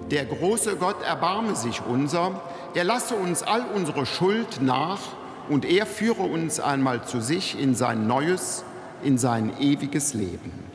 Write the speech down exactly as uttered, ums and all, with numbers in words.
Der große Gott erbarme sich unser, er lasse uns all unsere Schuld nach und er führe uns einmal zu sich in sein neues, in sein ewiges Leben.